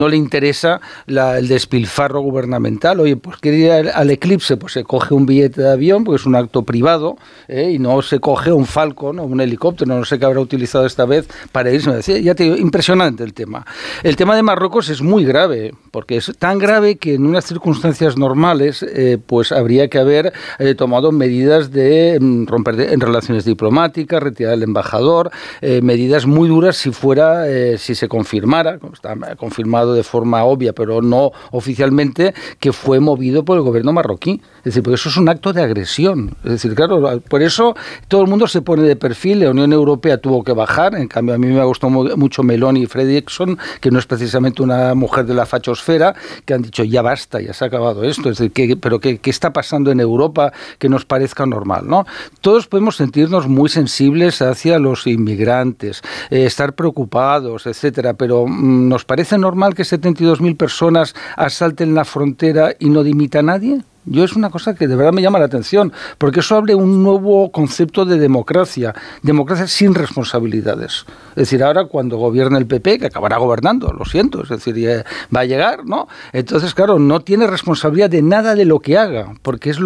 no le interesa el despilfarro gubernamental. Oye, pues quiere ir al eclipse, pues se coge un billete de avión, porque es un acto privado, y no se coge un Falcon o un helicóptero, no sé qué habrá utilizado esta vez para irse. Ya te digo, impresionante el tema. El tema de Marruecos es muy grave, porque es tan grave que en unas circunstancias normales, pues habría que haber tomado medidas de romper en relaciones diplomáticas, retirar al embajador, medidas muy duras si se confirmara, como está confirmado de forma obvia, pero no oficialmente, que fue movido por el gobierno marroquí. Es decir, porque eso es un acto de agresión. Es decir, claro, por eso todo el mundo se pone de perfil. La Unión Europea tuvo que bajar. En cambio, a mí me gustó mucho Meloni y Fredriksson, que no es precisamente una mujer de la fachosfera, que han dicho, ya basta, ya se ha acabado esto. Es decir, ¿qué está pasando en Europa que nos parezca normal, ¿no? Todos podemos sentirnos muy sensibles hacia los inmigrantes, estar preocupados, etcétera, pero ¿nos parece normal que 72.000 personas asalten la frontera y no dimita a nadie? Yo es una cosa que de verdad me llama la atención, porque eso abre un nuevo concepto de democracia sin responsabilidades. Es decir, ahora cuando gobierne el PP, que acabará gobernando, lo siento, es decir, va a llegar, ¿no? Entonces, claro, no tiene responsabilidad de nada de lo que haga, porque es lo